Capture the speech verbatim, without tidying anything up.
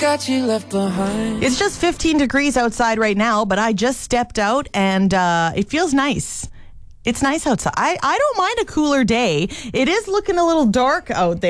got you left behind. It's just fifteen degrees outside right now, but I just stepped out and uh, it feels nice. It's nice outside. I, I don't mind a cooler day. It is looking a little dark out there.